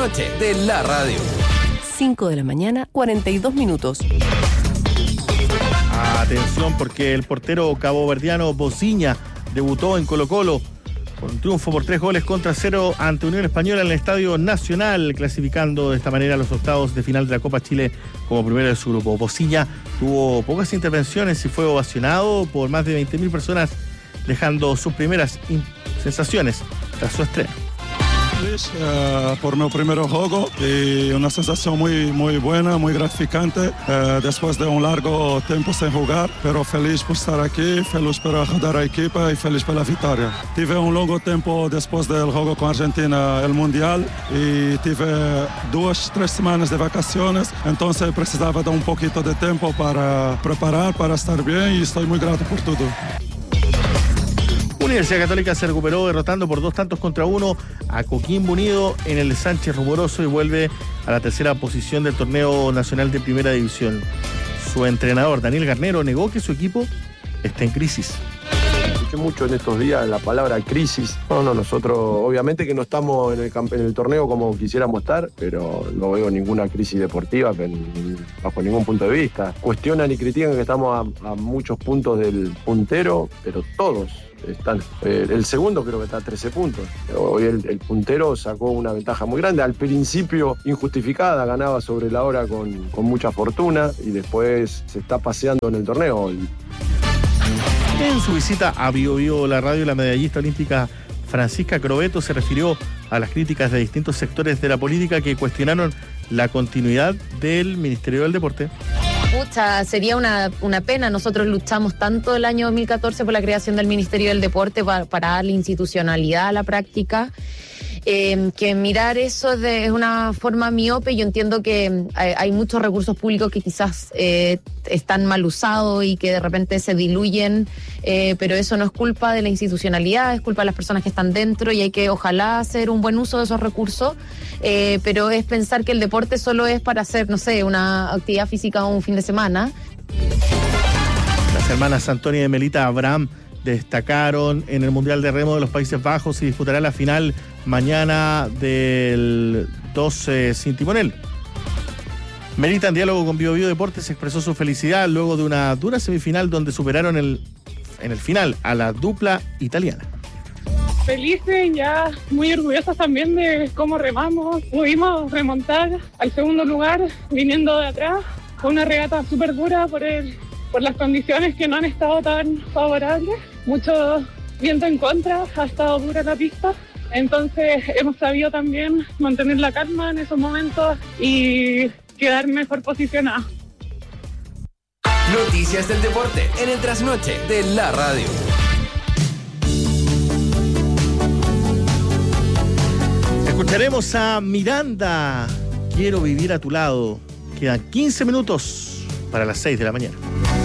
trasnoche de la radio. 5 de la mañana, 42 minutos. Atención, porque el portero caboverdiano Bociña debutó en Colo-Colo con un triunfo por 3-0 ante Unión Española en el Estadio Nacional, clasificando de esta manera a los octavos de final de la Copa Chile como primero de su grupo. Bociña tuvo pocas intervenciones y fue ovacionado por más de 20.000 personas, dejando sus primeras sensaciones tras su estreno. Feliz por mi primer juego y una sensación muy buena, muy gratificante después de un largo tiempo sin jugar, pero feliz por estar aquí, feliz por ayudar a la equipa y feliz por la victoria. Tuve un largo tiempo después del juego con Argentina, el Mundial, y tuve 2-3 semanas de vacaciones, entonces precisaba de un poquito de tiempo para preparar, para estar bien, y estoy muy grato por todo. Universidad Católica se recuperó derrotando por 2-1 a Coquimbo Unido en el Sánchez Rumoroso y vuelve a la tercera posición del torneo nacional de primera división. Su entrenador, Daniel Garnero, negó que su equipo está en crisis. Escuché mucho en estos días la palabra crisis. No, nosotros obviamente que no estamos en el torneo como quisiéramos estar, pero no veo ninguna crisis deportiva bajo ningún punto de vista. Cuestionan y critican que estamos a muchos puntos del puntero, pero todos están. El segundo creo que está a 13 puntos. Hoy el puntero sacó una ventaja muy grande. Al principio injustificada, ganaba sobre la hora con mucha fortuna y después se está paseando en el torneo. En su visita a Bio Bio, la radio, la medallista olímpica Francisca Crobeto se refirió a las críticas de distintos sectores de la política que cuestionaron la continuidad del Ministerio del Deporte. Pucha, sería una pena. Nosotros luchamos tanto el año 2014 por la creación del Ministerio del Deporte para darle institucionalidad a la práctica. Que mirar eso es una forma miope. Yo entiendo que hay muchos recursos públicos que quizás están mal usados y que de repente se diluyen, pero eso no es culpa de la institucionalidad, es culpa de las personas que están dentro y hay que ojalá hacer un buen uso de esos recursos, pero es pensar que el deporte solo es para hacer, no sé, una actividad física un fin de semana. Las hermanas Antonia y Melita Abraham destacaron en el Mundial de Remo de los Países Bajos y disputará la final mañana del 12 sin timonel. Melita, en diálogo con Bio Bio Deportes, expresó su felicidad luego de una dura semifinal donde superaron en el final a la dupla italiana. Felices, ya muy orgullosas también de cómo remamos. Pudimos remontar al segundo lugar viniendo de atrás. Fue una regata súper dura por las condiciones que no han estado tan favorables. Mucho viento en contra, ha estado dura la pista. Entonces hemos sabido también mantener la calma en esos momentos y quedar mejor posicionados. Noticias del deporte en el trasnoche de la radio. Escucharemos a Miranda, Quiero vivir a tu lado. Quedan 15 minutos para las 6 de la mañana.